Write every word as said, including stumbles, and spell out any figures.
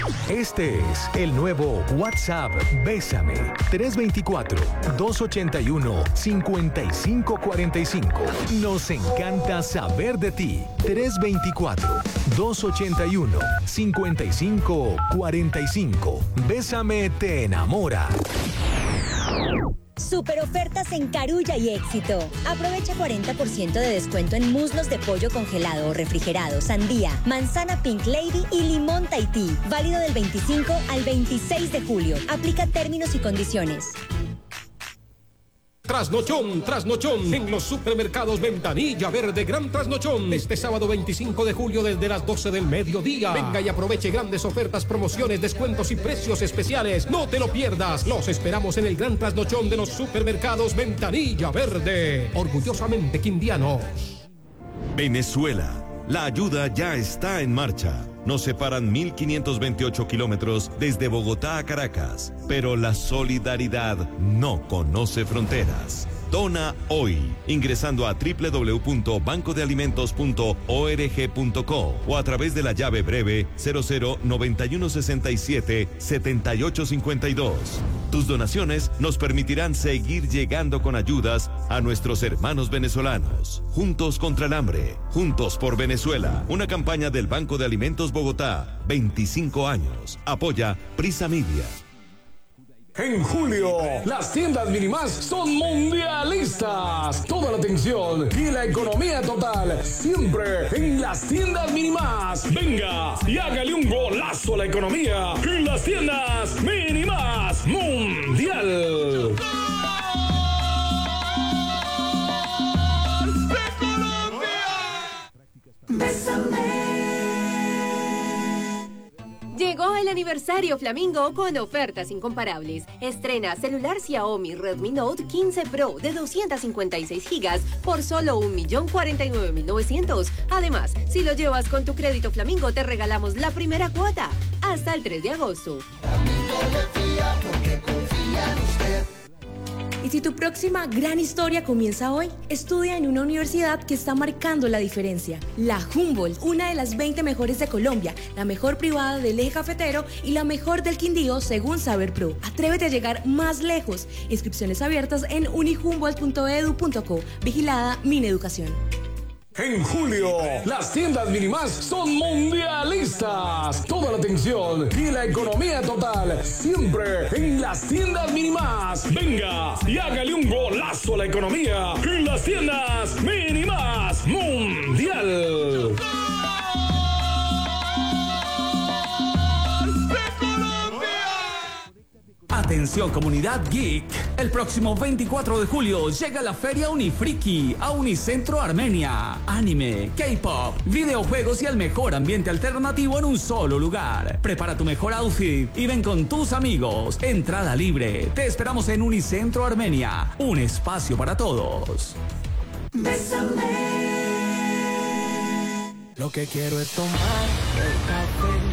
Este es el nuevo WhatsApp Bésame. tres dos cuatro, dos ocho uno, cinco cinco cuatro cinco. Nos encanta saber de ti. tres dos cuatro, dos ocho uno, cinco cinco cuatro cinco. Bésame te enamora. Super ofertas en Carulla y Éxito. Aprovecha cuarenta por ciento de descuento en muslos de pollo congelado o refrigerado, sandía, manzana Pink Lady y limón Tahití. Válido del veinticinco al veintiséis de julio. Aplica términos y condiciones. Trasnochón, trasnochón, en los supermercados Ventanilla Verde, gran trasnochón, este sábado veinticinco de julio desde las doce del mediodía. Venga y aproveche grandes ofertas, promociones, descuentos y precios especiales. No te lo pierdas, los esperamos en el gran trasnochón de los supermercados Ventanilla Verde. Orgullosamente quindianos. Venezuela, la ayuda ya está en marcha. Nos separan mil quinientos veintiocho kilómetros desde Bogotá a Caracas, pero la solidaridad no conoce fronteras. Dona hoy, ingresando a doble u doble u doble u punto banco de alimentos punto org punto co o a través de la llave breve cero cero noventa y uno sesenta y siete setenta y ocho cincuenta y dos. Tus donaciones nos permitirán seguir llegando con ayudas a nuestros hermanos venezolanos. Juntos contra el hambre, juntos por Venezuela. Una campaña del Banco de Alimentos Bogotá, veinticinco años. Apoya Prisa Media. En julio, las tiendas Minimás son mundialistas. Toda la atención y la economía total siempre en las tiendas Minimás. Venga y hágale un golazo a la economía en las tiendas Minimás Mundial. Llegó el aniversario Flamingo con ofertas incomparables. Estrena celular Xiaomi Redmi Note quince Pro de doscientos cincuenta y seis gigas por solo un millón cuarenta y nueve mil novecientos. Además, si lo llevas con tu crédito Flamingo, te regalamos la primera cuota hasta el tres de agosto. Flamingo confía porque confía en usted. Y si tu próxima gran historia comienza hoy, estudia en una universidad que está marcando la diferencia. La Humboldt, una de las veinte mejores de Colombia, la mejor privada del eje cafetero y la mejor del Quindío según Saber Pro. Atrévete a llegar más lejos. Inscripciones abiertas en unihumboldt punto edu punto co. Vigilada Mineducación. En julio, las tiendas Minimás son mundialistas. Toda la atención y la economía total siempre en las tiendas Minimás. Venga y hágale un golazo a la economía en las tiendas Minimás Mundial. Atención comunidad geek, el próximo veinticuatro de julio llega la feria Unifriki a Unicentro Armenia. Anime, K-pop, videojuegos y el mejor ambiente alternativo en un solo lugar. Prepara tu mejor outfit y ven con tus amigos. Entrada libre. Te esperamos en Unicentro Armenia, un espacio para todos. Bésame. Lo que quiero es tomar el café.